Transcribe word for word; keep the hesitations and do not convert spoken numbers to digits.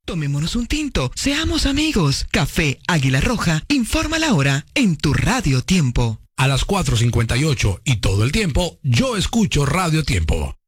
Tomémonos un tinto, seamos amigos. Café Águila Roja, informa la hora en tu Radio Tiempo. A las cuatro cincuenta y ocho y todo el tiempo, yo escucho Radio Tiempo.